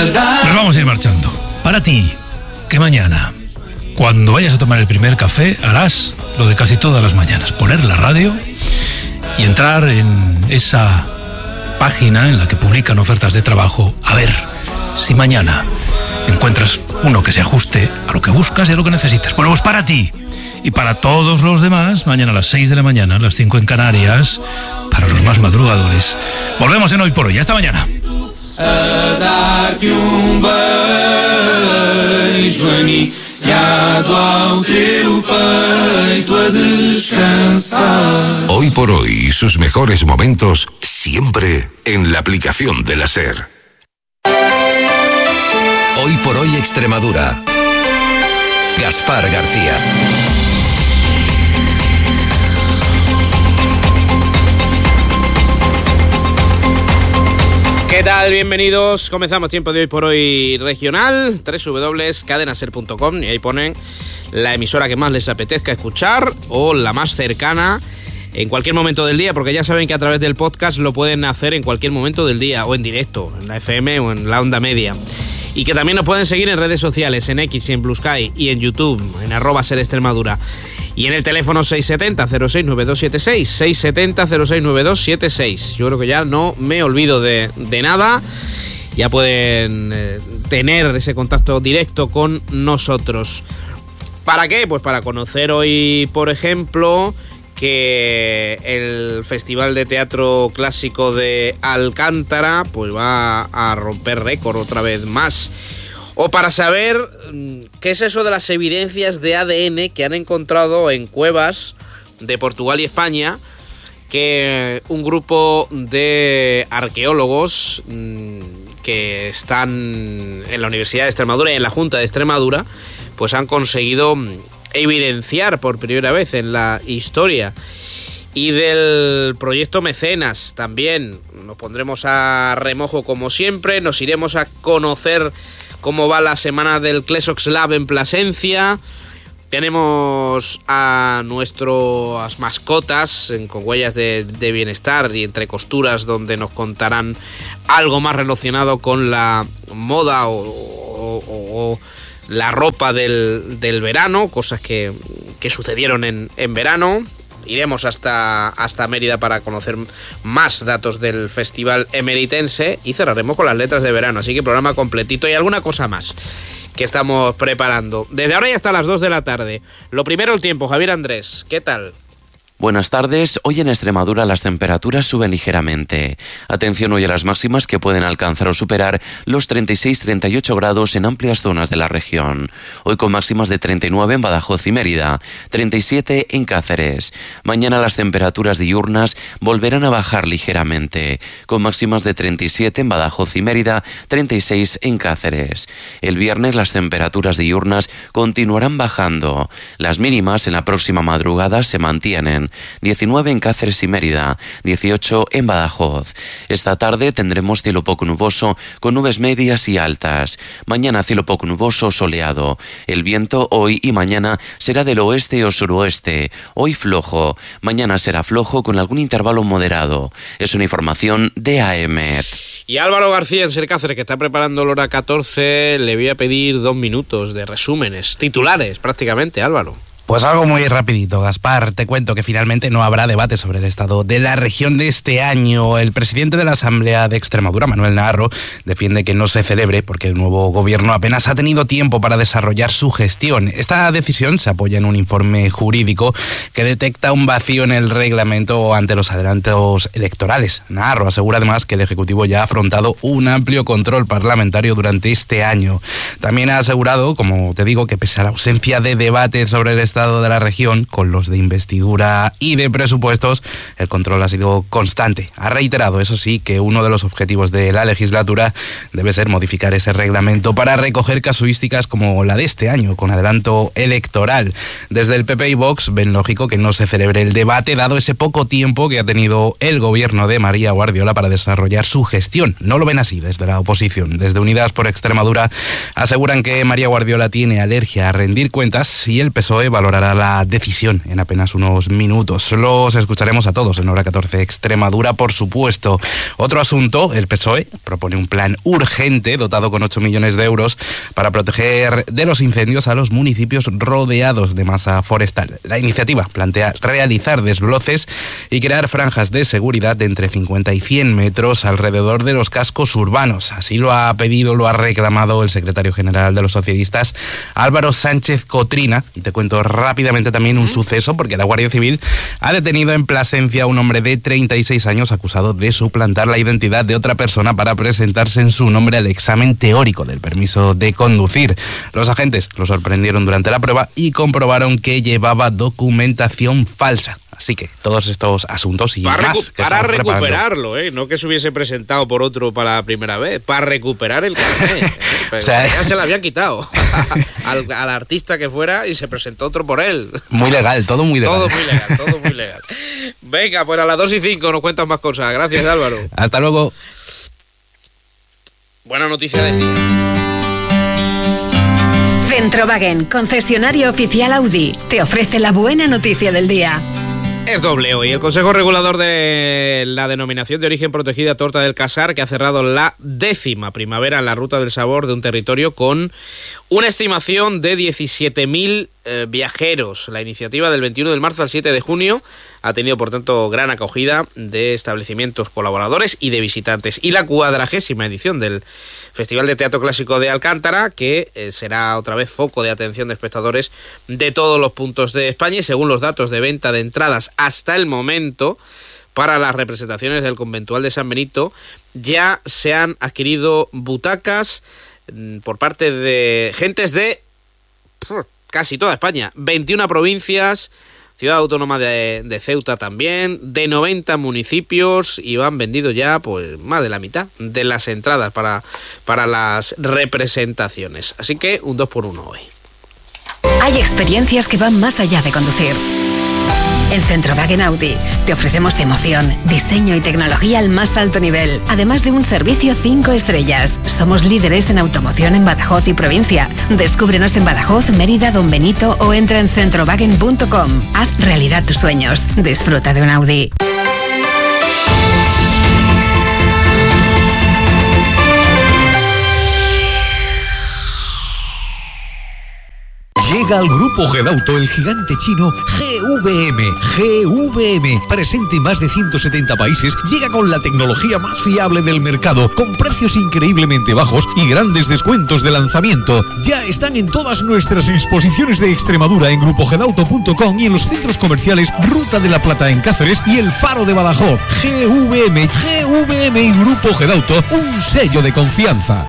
Nos vamos a ir marchando. Para ti, que mañana, cuando vayas a tomar el primer café, harás lo de casi todas las mañanas: poner la radio y entrar en esa página en la que publican ofertas de trabajo, a ver si mañana encuentras uno que se ajuste a lo que buscas y a lo que necesitas. Bueno, pues para ti y para todos los demás, mañana a las 6 de la mañana, a las 5 en Canarias, para los más madrugadores. Volvemos en Hoy por Hoy. Hasta mañana. A dar-te beijo aninhado ao teu peito a descansar. Hoy por Hoy, sus mejores momentos siempre en la aplicación de la SER. Hoy por Hoy Extremadura. Gaspar García. ¿Qué tal? Bienvenidos. Comenzamos tiempo de Hoy por Hoy regional, www.cadenaser.com, y ahí ponen la emisora que más les apetezca escuchar o la más cercana en cualquier momento del día, porque ya saben que a través del podcast lo pueden hacer en cualquier momento del día o en directo, en la FM o en la onda media. Y que también nos pueden seguir en redes sociales, en X y en Blue Sky y en YouTube, en @SerExtremadura. Y en el teléfono 670-069276, 670-069276. Yo creo que ya no me olvido de nada. Ya pueden tener ese contacto directo con nosotros. ¿Para qué? Pues para conocer hoy, por ejemplo, que el Festival de Teatro Clásico de Alcántara pues va a romper récord otra vez más. O para saber qué es eso de las evidencias de ADN que han encontrado en cuevas de Portugal y España, que un grupo de arqueólogos que están en la Universidad de Extremadura y en la Junta de Extremadura pues han conseguido evidenciar por primera vez en la historia. Y del proyecto Mecenas también nos pondremos a remojo como siempre. Nos iremos a conocer cómo va la semana del Clesox Lab en Plasencia. Tenemos a nuestras mascotas con huellas de bienestar y entre costuras, donde nos contarán algo más relacionado con la moda o la ropa del verano, cosas que sucedieron en verano. Iremos hasta Mérida para conocer más datos del Festival Emeritense y cerraremos con las letras de verano, así que programa completito y alguna cosa más que estamos preparando. Desde ahora y hasta las 2 de la tarde. Lo primero, el tiempo. Javier Andrés, ¿qué tal? Buenas tardes. Hoy en Extremadura las temperaturas suben ligeramente. Atención hoy a las máximas, que pueden alcanzar o superar los 36-38 grados en amplias zonas de la región. Hoy con máximas de 39 en Badajoz y Mérida, 37 en Cáceres. Mañana las temperaturas diurnas volverán a bajar ligeramente, con máximas de 37 en Badajoz y Mérida, 36 en Cáceres. El viernes las temperaturas diurnas continuarán bajando. Las mínimas en la próxima madrugada se mantienen: 19 en Cáceres y Mérida, 18 en Badajoz. Esta tarde tendremos cielo poco nuboso con nubes medias y altas. Mañana cielo poco nuboso soleado. El viento hoy y mañana será del oeste o suroeste. Hoy flojo. Mañana será flojo con algún intervalo moderado. Es una información de AEMET. Y Álvaro García en Ser Cáceres, que está preparando la hora 14, le voy a pedir 2 minutos de resúmenes, titulares prácticamente, Álvaro. Pues algo muy rapidito, Gaspar. Te cuento que finalmente no habrá debate sobre el estado de la región de este año. El presidente de la Asamblea de Extremadura, Manuel Naharro, defiende que no se celebre porque el nuevo gobierno apenas ha tenido tiempo para desarrollar su gestión. Esta decisión se apoya en un informe jurídico que detecta un vacío en el reglamento ante los adelantos electorales. Naharro asegura además que el Ejecutivo ya ha afrontado un amplio control parlamentario durante este año. También ha asegurado, como te digo, que pese a la ausencia de debate sobre el estado de la región, con los de investidura y de presupuestos, el control ha sido constante. Ha reiterado, eso sí, que uno de los objetivos de la legislatura debe ser modificar ese reglamento para recoger casuísticas como la de este año, con adelanto electoral. Desde el PP y Vox ven lógico que no se celebre el debate, dado ese poco tiempo que ha tenido el gobierno de María Guardiola para desarrollar su gestión. No lo ven así desde la oposición. Desde Unidas por Extremadura aseguran que María Guardiola tiene alergia a rendir cuentas y el PSOE valora valorará la decisión en apenas unos minutos. Los escucharemos a todos en Hora 14 Extremadura, por supuesto. Otro asunto, el PSOE propone un plan urgente dotado con 8 millones de euros para proteger de los incendios a los municipios rodeados de masa forestal. La iniciativa plantea realizar desbroces y crear franjas de seguridad de entre 50 y 100 metros alrededor de los cascos urbanos. Así lo ha pedido, lo ha reclamado el secretario general de los socialistas, Álvaro Sánchez Cotrina. Y te cuento rápidamente también un suceso, porque la Guardia Civil ha detenido en Plasencia a un hombre de 36 años acusado de suplantar la identidad de otra persona para presentarse en su nombre al examen teórico del permiso de conducir. Los agentes lo sorprendieron durante la prueba y comprobaron que llevaba documentación falsa. Así que todos estos asuntos y más para recuperarlo, no que se hubiese presentado por otro para la primera vez, para recuperar el carnet. O sea, ya se lo habían quitado al artista que fuera y se presentó otro por él. Muy legal, todo muy legal. Todo muy legal. Venga, pues a las 2:05 nos cuentas más cosas. Gracias, Álvaro. Hasta luego. Buena noticia del día. Centrowagen, concesionario oficial Audi, te ofrece la buena noticia del día. Es doble hoy. El Consejo Regulador de la Denominación de Origen Protegida Torta del Casar, que ha cerrado la 10ª primavera en la Ruta del Sabor de un territorio con una estimación de 17.000 viajeros. La iniciativa del 21 de marzo al 7 de junio ha tenido, por tanto, gran acogida de establecimientos colaboradores y de visitantes. Y la 40ª edición del Festival de Teatro Clásico de Alcántara, que será otra vez foco de atención de espectadores de todos los puntos de España. Y según los datos de venta de entradas hasta el momento, para las representaciones del Conventual de San Benito, ya se han adquirido butacas por parte de gentes de casi toda España, 21 provincias, Ciudad Autónoma de Ceuta también, de 90 municipios, y van vendidos ya pues más de la mitad de las entradas para las representaciones. Así que un 2x1 hoy. Hay experiencias que van más allá de conducir. En Centrowagen Audi te ofrecemos emoción, diseño y tecnología al más alto nivel, además de un servicio 5 estrellas. Somos líderes en automoción en Badajoz y provincia. Descúbrenos en Badajoz, Mérida, Don Benito o entra en centrowagen.com. Haz realidad tus sueños. Disfruta de un Audi. Llega al Grupo Gedauto el gigante chino GVM. Presente en más de 170 países, llega con la tecnología más fiable del mercado, con precios increíblemente bajos y grandes descuentos de lanzamiento. Ya están en todas nuestras exposiciones de Extremadura en grupogedauto.com y en los centros comerciales Ruta de la Plata en Cáceres y El Faro de Badajoz. GVM y Grupo Gedauto, un sello de confianza.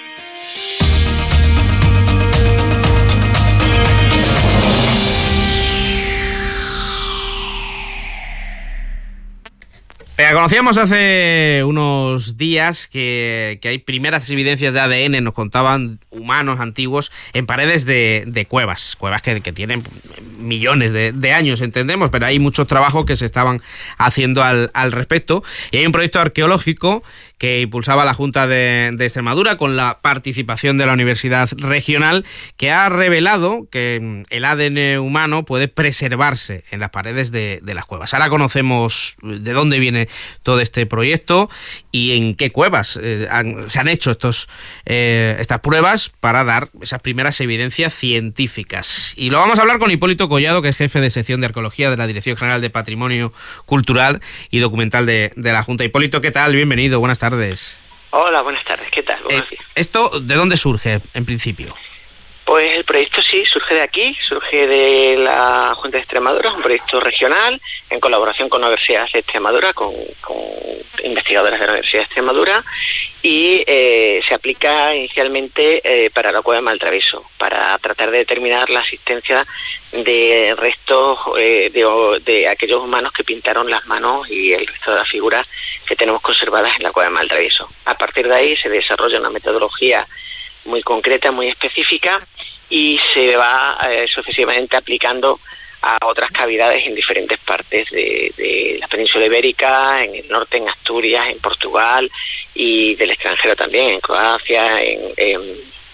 Conocíamos hace unos días que hay primeras evidencias de ADN, nos contaban humanos antiguos, en paredes de cuevas que tienen millones de años, entendemos, pero hay muchos trabajos que se estaban haciendo al respecto. Y hay un proyecto arqueológico que impulsaba la Junta de Extremadura con la participación de la Universidad Regional, que ha revelado que el ADN humano puede preservarse en las paredes de las cuevas. Ahora conocemos de dónde viene todo este proyecto y en qué cuevas se han hecho estas pruebas para dar esas primeras evidencias científicas. Y lo vamos a hablar con Hipólito Collado, que es jefe de sección de arqueología de la Dirección General de Patrimonio Cultural y Documental de la Junta. Hipólito, ¿qué tal? Bienvenido, buenas tardes. Hola, buenas tardes, ¿qué tal? Buenos días. ¿Esto de dónde surge, en principio? Pues el proyecto sí, surge de aquí, surge de la Junta de Extremadura, es un proyecto regional, en colaboración con la Universidad de Extremadura, con investigadores de la Universidad de Extremadura, y se aplica inicialmente para la cueva de Maltraviso, para tratar de determinar la existencia de restos de aquellos humanos que pintaron las manos y el resto de las figuras que tenemos conservadas en la cueva de Maltraviso. A partir de ahí se desarrolla una metodología muy concreta, muy específica, y se va sucesivamente aplicando a otras cavidades en diferentes partes de la península ibérica, en el norte, en Asturias, en Portugal, y del extranjero también, en Croacia, en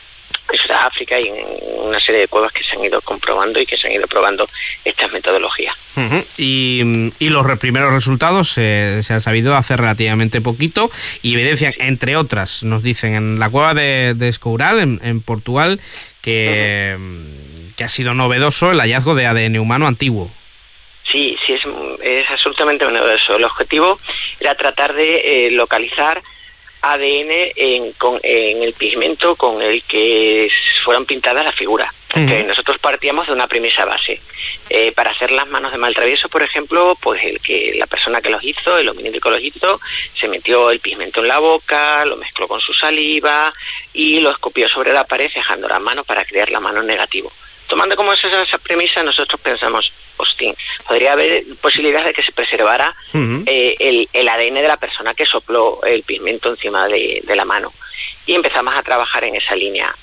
Sudáfrica y en una serie de cuevas que se han ido comprobando y que se han ido probando estas metodologías. Y los primeros resultados se han sabido hace relativamente poquito y evidencian, entre otras, nos dicen, en la cueva de Escoural, en Portugal, que ha sido novedoso el hallazgo de ADN humano antiguo. Sí, es absolutamente novedoso. El objetivo era tratar de localizar ADN en el pigmento con el que fueron pintadas las figuras. Porque nosotros partíamos de una premisa base. Para hacer las manos de Maltravieso, por ejemplo, pues la persona que los hizo, el hominídeo que los hizo, se metió el pigmento en la boca, lo mezcló con su saliva y lo escupió sobre la pared, dejando la mano para crear la mano en negativo. Tomando como esa premisa, nosotros pensamos, hostia, podría haber posibilidad de que se preservara el ADN de la persona que sopló el pigmento encima de la mano. Y empezamos a trabajar en esa línea.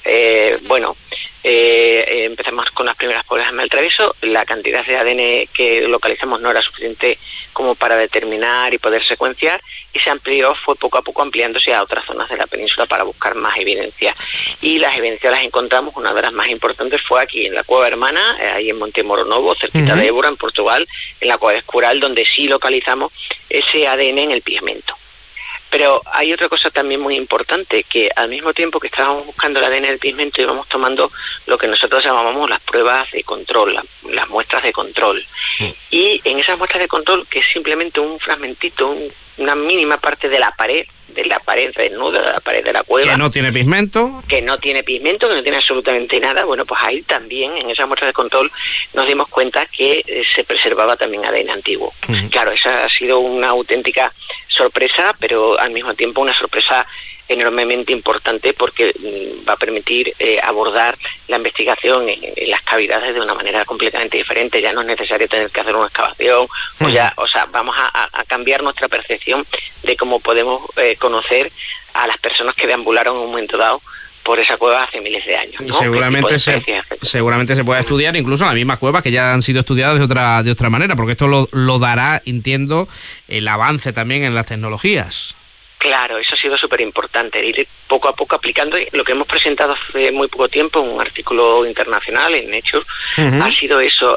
Empezamos con las primeras pruebas de Maltravieso. La cantidad de ADN que localizamos no era suficiente como para determinar y poder secuenciar, y se amplió, fue poco a poco ampliándose a otras zonas de la península para buscar más evidencia. Y las evidencias las encontramos, una de las más importantes fue aquí en la Cueva Hermana, ahí en Monte Moronovo, cerquita de Évora, en Portugal, en la Cueva de Escoural, donde sí localizamos ese ADN en el pigmento. Pero hay otra cosa también muy importante, que al mismo tiempo que estábamos buscando el ADN del pigmento, íbamos tomando lo que nosotros llamamos las pruebas de control, las muestras de control. Y en esas muestras de control, que es simplemente un fragmentito, una mínima parte de la pared desnuda, de la pared de la cueva. Que no tiene pigmento. Que no tiene absolutamente nada. Bueno, pues ahí también, en esas muestras de control, nos dimos cuenta que se preservaba también ADN antiguo. Claro, esa ha sido una auténtica sorpresa, pero al mismo tiempo una sorpresa enormemente importante, porque va a permitir abordar la investigación en las cavidades de una manera completamente diferente. Ya no es necesario tener que hacer una excavación, vamos a cambiar nuestra percepción de cómo podemos conocer a las personas que deambularon en un momento dado por esa cueva hace miles de años, ¿no? Y seguramente se pueda estudiar incluso en la misma cueva, que ya han sido estudiadas de otra manera, porque esto lo dará, entiendo, el avance también en las tecnologías. Claro, eso ha sido súper importante, ir poco a poco aplicando lo que hemos presentado hace muy poco tiempo en un artículo internacional en Nature. Ha sido eso,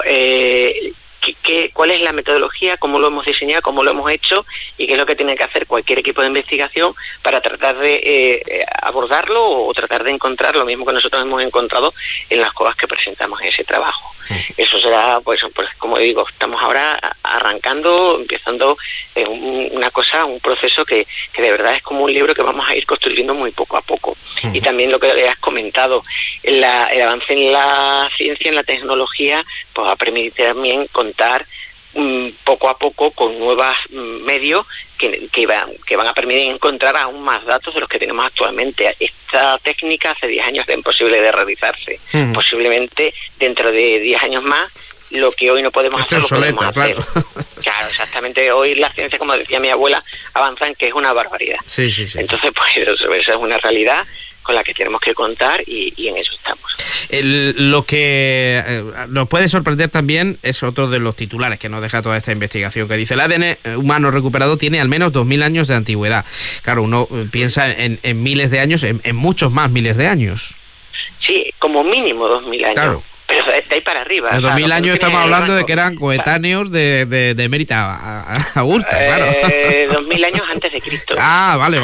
cuál es la metodología, cómo lo hemos diseñado, cómo lo hemos hecho y qué es lo que tiene que hacer cualquier equipo de investigación para tratar de abordarlo o tratar de encontrar lo mismo que nosotros hemos encontrado en las cuevas que presentamos en ese trabajo. Eso será, pues como digo, estamos ahora arrancando, empezando un proceso que de verdad es como un libro que vamos a ir construyendo muy poco a poco. Y también lo que has comentado, el avance en la ciencia, en la tecnología, pues va a permitir también contar poco a poco con nuevos medios que van a permitir encontrar aún más datos de los que tenemos actualmente. Esta técnica hace 10 años era imposible de realizarse. Posiblemente dentro de 10 años más, lo que hoy no podemos hacer, lo podemos hacer. Claro, exactamente. Hoy la ciencia, como decía mi abuela, avanza en que es una barbaridad. Sí. Entonces, pues eso es una realidad con la que tenemos que contar y en eso estamos. Lo que nos puede sorprender también es otro de los titulares que nos deja toda esta investigación, que dice: el ADN humano recuperado tiene al menos 2000 años de antigüedad. Claro, uno piensa en miles de años, en muchos más miles de años. Sí, como mínimo 2000 años. Claro. Pero de ahí para arriba. En 2000 años estamos hablando de que eran coetáneos de Emérita Augusta, claro. 2000 años antes de Cristo. Ah, vale.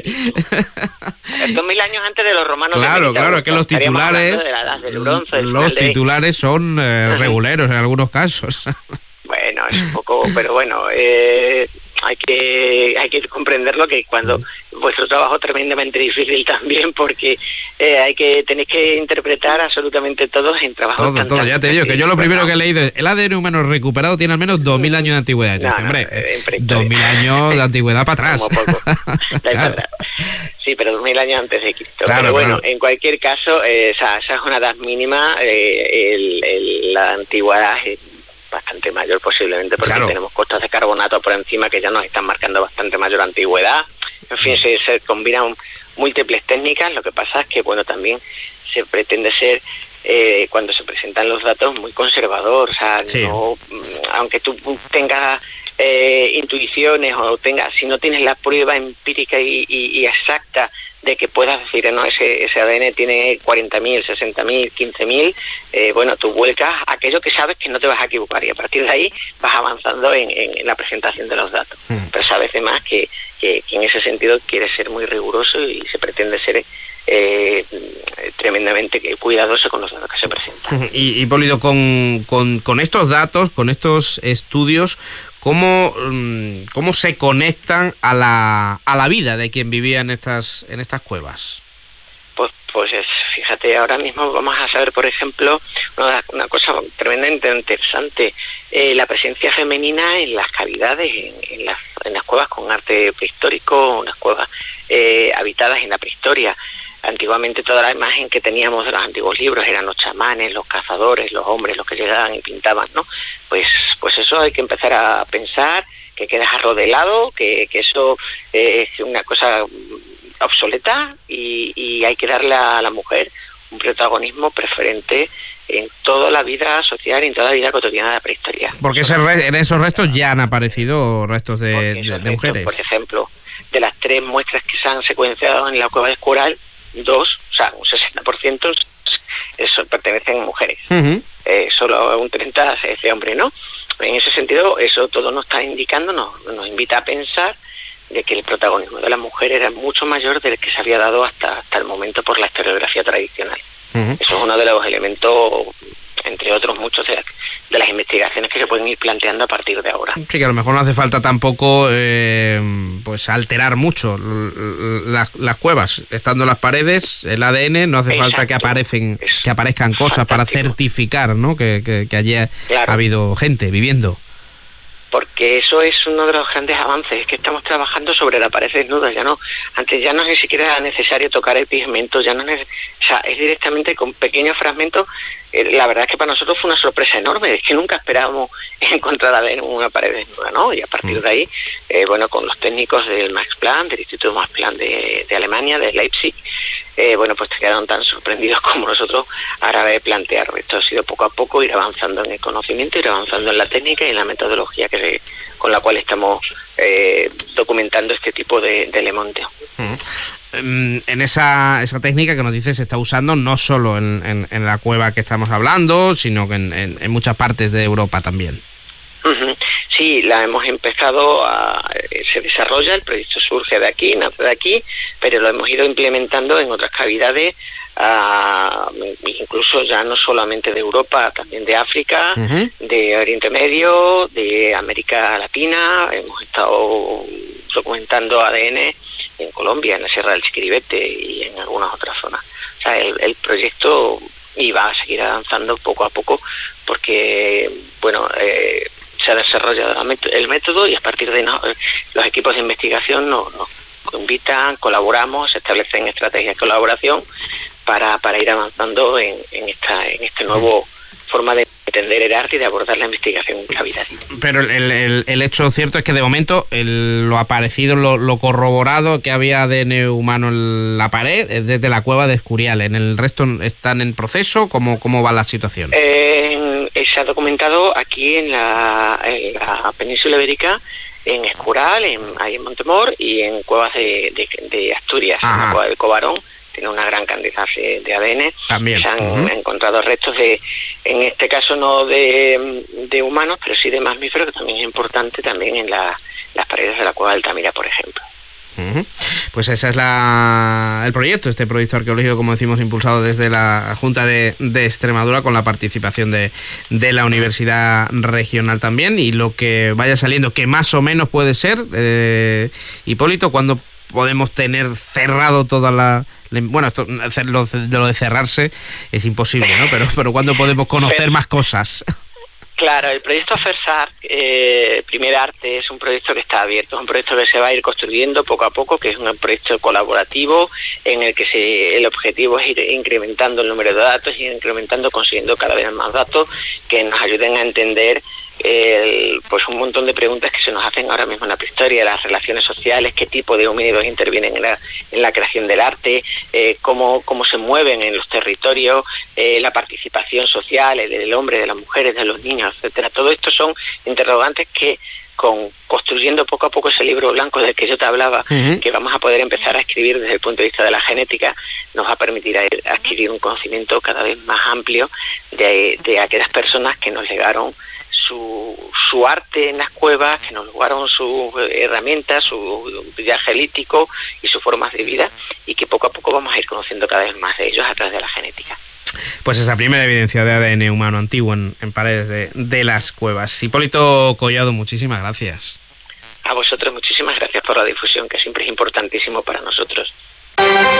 2000 años antes de los romanos. Claro, es que los titulares, de la edad del bronce, titulares son reguleros en algunos casos. Bueno, es un poco, pero bueno, hay que comprenderlo, que cuando vuestro trabajo es tremendamente difícil también, porque tenéis que interpretar absolutamente todo en trabajo. Todo, ya te digo, que yo lo primero que he leído es: el ADN humano recuperado tiene al menos 2000 años de antigüedad. Hombre, 2000 años de antigüedad para atrás. Claro. Sí, pero 2000 años antes de Cristo. Claro, pero bueno, en cualquier caso, esa es una edad mínima, la antigüedad es bastante mayor posiblemente, porque tenemos costas de carbonato por encima que ya nos están marcando bastante mayor antigüedad. En fin, se combinan múltiples técnicas. Lo que pasa es que, bueno, también se pretende ser, cuando se presentan los datos, muy conservador. O sea, no, aunque tú tengas intuiciones o si no tienes la prueba empírica y exacta de que puedas decir, no, ese ADN tiene 40.000, 60.000, 15.000, bueno, tú vuelcas aquello que sabes que no te vas a equivocar, y a partir de ahí vas avanzando en la presentación de los datos. Pero sabes además que en ese sentido quiere ser muy riguroso y se pretende ser tremendamente cuidadoso con los datos que se presentan. Y Hipólito, con estos datos, con estos estudios, ¿cómo se conectan a la vida de quien vivía en estas cuevas? Pues fíjate, ahora mismo vamos a saber, por ejemplo, una cosa tremendamente interesante, la presencia femenina en las cavidades, en las cuevas con arte prehistórico, unas cuevas habitadas en la prehistoria. Antiguamente toda la imagen que teníamos de los antiguos libros eran los chamanes, los cazadores, los hombres, los que llegaban y pintaban, ¿no? Pues eso hay que empezar a pensar, que hay que dejarlo de lado, que eso es una cosa obsoleta y hay que darle a la mujer un protagonismo preferente en toda la vida social y en toda la vida cotidiana de la prehistoria. Porque en esos restos ya han aparecido restos de mujeres. Por ejemplo, de las 3 muestras que se han secuenciado en la cueva de Escural, 2, o sea, un 60% eso pertenecen a mujeres. Solo un 30% es de hombre, ¿no? En ese sentido, eso todo nos está indicando, nos invita a pensar de que el protagonismo de la mujer era mucho mayor del que se había dado hasta el momento por la historiografía tradicional. Eso es uno de los elementos, entre otros muchos, de las investigaciones que se pueden ir planteando a partir de ahora. Sí, que a lo mejor no hace falta tampoco pues alterar mucho las cuevas. Estando las paredes, el ADN, no hace falta que aparezcan cosas para certificar, ¿no? que allí ha habido gente viviendo. Porque eso es uno de los grandes avances, es que estamos trabajando sobre la pared desnuda, antes ya no es ni siquiera necesario tocar el pigmento, es directamente con pequeños fragmentos. La verdad es que para nosotros fue una sorpresa enorme, es que nunca esperábamos encontrar en una pared desnuda, ¿no? Y a partir de ahí, con los técnicos del Max Planck, del Instituto Max Planck de Alemania, de Leipzig, pues te quedaron tan sorprendidos como nosotros a la hora de plantearlo. Esto ha sido poco a poco ir avanzando en el conocimiento, ir avanzando en la técnica y en la metodología con la cual estamos documentando este tipo de elementos. En esa técnica que nos dices se está usando no solo en la cueva que estamos hablando, sino que en muchas partes de Europa también. Sí, la hemos empezado se desarrolla, el proyecto surge de aquí, nace de aquí, pero lo hemos ido implementando en otras cavidades, incluso ya no solamente de Europa, también de África, de Oriente Medio, de América Latina. Hemos estado documentando ADN en Colombia, en la Sierra del Chiquiribete y en algunas otras zonas. O sea, el proyecto iba a seguir avanzando poco a poco porque, se ha desarrollado el método y a partir de los equipos de investigación nos invitan, colaboramos, se establecen estrategias de colaboración para ir avanzando en este nuevo forma de entender el arte y de abordar la investigación en cavidad. Pero el hecho cierto es que de momento lo aparecido, lo corroborado que había ADN humano en la pared es desde la cueva de Escurial. ¿En el resto están en proceso? ¿Cómo va la situación? Se ha documentado aquí en la península ibérica, en Escural, ahí en Montemor, y en cuevas de Asturias, en la cueva del Cobarón. Tiene una gran cantidad de ADN. También. Se han encontrado restos en este caso no de humanos, pero sí de mamíferos, que también es importante también en las paredes de la cueva de Altamira, por ejemplo. Pues ese es el proyecto, este proyecto arqueológico, como decimos, impulsado desde la Junta de Extremadura con la participación de la Universidad Regional también, y lo que vaya saliendo, que más o menos puede ser, Hipólito, ¿cuándo podemos tener cerrado toda lo de cerrarse es imposible, ¿no? Pero ¿cuándo podemos conocer más cosas? Claro, el proyecto FERSAR, Primer Arte, es un proyecto que está abierto, es un proyecto que se va a ir construyendo poco a poco, que es un proyecto colaborativo en el que el objetivo es ir incrementando el número de datos, ir consiguiendo cada vez más datos que nos ayuden a entender pues un montón de preguntas que se nos hacen ahora mismo en la prehistoria, las relaciones sociales, qué tipo de homínidos intervienen en la creación del arte, cómo se mueven en los territorios, la participación social del hombre, de las mujeres, de los niños, etcétera. Todo esto son interrogantes que construyendo poco a poco ese libro blanco del que yo te hablaba, que vamos a poder empezar a escribir desde el punto de vista de la genética, nos va a permitir adquirir un conocimiento cada vez más amplio de aquellas personas que nos legaron su arte en las cuevas, que nos legaron sus herramientas, su viaje lítico y sus formas de vida, y que poco a poco vamos a ir conociendo cada vez más de ellos a través de la genética. Pues esa primera evidencia de ADN humano antiguo en paredes de las cuevas. Hipólito Collado, muchísimas gracias. A vosotros muchísimas gracias por la difusión, que siempre es importantísimo para nosotros.